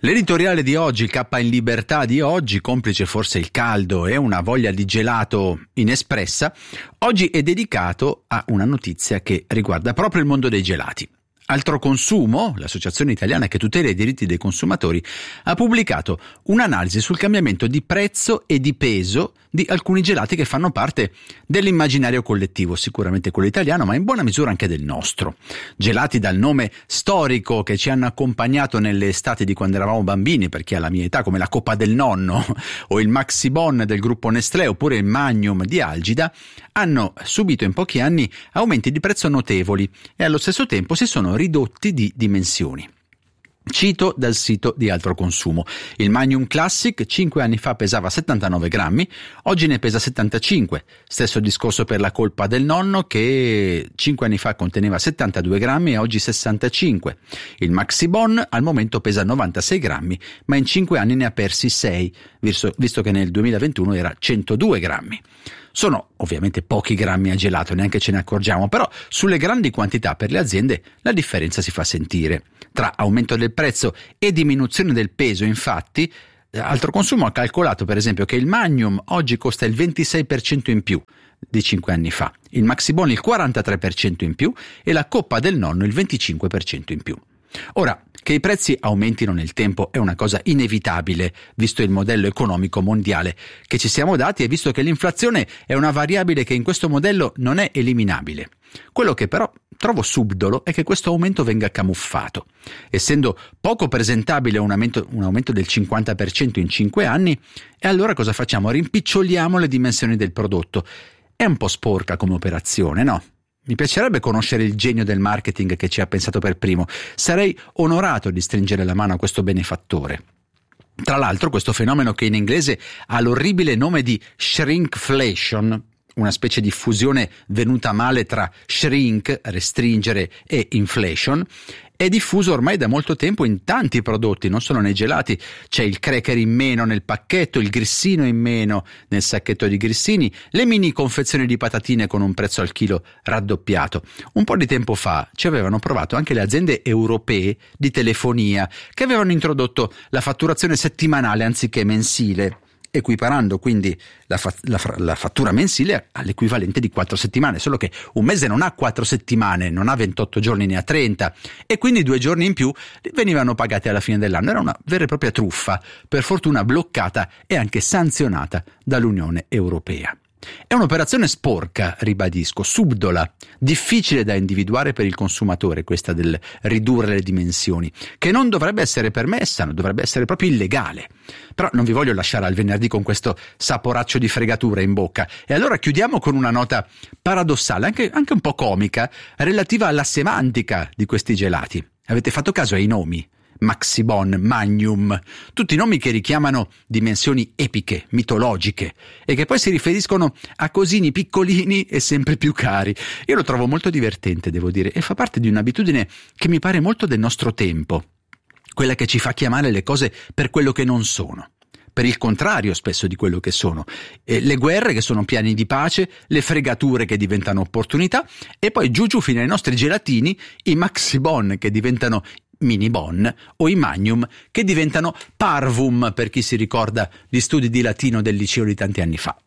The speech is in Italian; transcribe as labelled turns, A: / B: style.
A: L'editoriale di oggi, il K in libertà di oggi, complice forse il caldo e una voglia di gelato inespressa, oggi è dedicato a una notizia che riguarda proprio il mondo dei gelati. Altro Consumo, l'associazione italiana che tutela i diritti dei consumatori, ha pubblicato un'analisi sul cambiamento di prezzo e di peso di alcuni gelati che fanno parte dell'immaginario collettivo, sicuramente quello italiano, ma in buona misura anche del nostro. Gelati dal nome storico che ci hanno accompagnato nelle estati di quando eravamo bambini, per chi ha la mia età, come la Coppa del Nonno o il Maxi Bon del gruppo Nestlé oppure il Magnum di Algida, hanno subito in pochi anni aumenti di prezzo notevoli e allo stesso tempo si sono ridotti di dimensioni. Cito dal sito di Altro Consumo. Il Magnum Classic 5 anni fa pesava 79 grammi, oggi ne pesa 75. Stesso discorso per la Colpa del Nonno che 5 anni fa conteneva 72 grammi e oggi 65. Il Maxi Bon al momento pesa 96 grammi, ma in 5 anni ne ha persi 6, visto che nel 2021 era 102 grammi. Sono ovviamente pochi grammi a gelato, neanche ce ne accorgiamo, però sulle grandi quantità per le aziende la differenza si fa sentire. Tra aumento del prezzo e diminuzione del peso, infatti, Altro Consumo ha calcolato per esempio che il Magnum oggi costa il 26% in più di 5 anni fa, il Maxi Bon il 43% in più e la Coppa del Nonno il 25% in più. Ora, che i prezzi aumentino nel tempo è una cosa inevitabile, visto il modello economico mondiale che ci siamo dati e visto che l'inflazione è una variabile che in questo modello non è eliminabile. Quello che però trovo subdolo è che questo aumento venga camuffato. Essendo poco presentabile un aumento del 50% in 5 anni, e allora cosa facciamo? Rimpiccioliamo le dimensioni del prodotto. È un po' sporca come operazione, no? Mi piacerebbe conoscere il genio del marketing che ci ha pensato per primo. Sarei onorato di stringere la mano a questo benefattore. Tra l'altro, questo fenomeno che in inglese ha l'orribile nome di shrinkflation, una specie di fusione venuta male tra shrink, restringere, e inflation, è diffuso ormai da molto tempo in tanti prodotti, non solo nei gelati. C'è il cracker in meno nel pacchetto, il grissino in meno nel sacchetto di grissini, le mini confezioni di patatine con un prezzo al chilo raddoppiato. Un po' di tempo fa ci avevano provato anche le aziende europee di telefonia, che avevano introdotto la fatturazione settimanale anziché mensile, equiparando quindi la fattura mensile all'equivalente di 4 settimane, solo che un mese non ha 4 settimane, non ha 28 giorni, ne ha 30, e quindi 2 giorni in più venivano pagati alla fine dell'anno. Era una vera e propria truffa, per fortuna bloccata e anche sanzionata dall'Unione Europea. È un'operazione sporca, ribadisco, subdola, difficile da individuare per il consumatore, questa del ridurre le dimensioni, che non dovrebbe essere permessa, non dovrebbe essere proprio illegale. Però non vi voglio lasciare al venerdì con questo saporaccio di fregatura in bocca, e allora chiudiamo con una nota paradossale, anche un po' comica, relativa alla semantica di questi gelati. Avete fatto caso ai nomi? Maxi Bon, Magnum, tutti nomi che richiamano dimensioni epiche, mitologiche, e che poi si riferiscono a cosini piccolini e sempre più cari. Io lo trovo molto divertente, devo dire, e fa parte di un'abitudine che mi pare molto del nostro tempo, quella che ci fa chiamare le cose per quello che non sono, per il contrario spesso di quello che sono, le guerre che sono piani di pace, le fregature che diventano opportunità, e poi giù fino ai nostri gelatini, i Maxi Bon che diventano mini bon o i Magnum che diventano parvum, per chi si ricorda gli studi di latino del liceo di tanti anni fa.